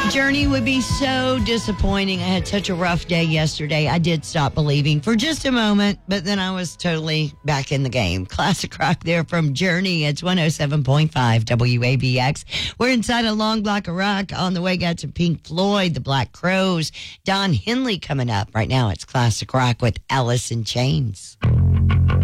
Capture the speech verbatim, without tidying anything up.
Journey would be so disappointing. I had such a rough day yesterday. I did stop believing for just a moment, but then I was totally back in the game. Classic rock there from Journey. It's one oh seven point five W A B X. We're inside a long block of rock. On the way, got to Pink Floyd, the Black Crowes, Don Henley coming up. Right now, it's classic rock with Alice in Chains.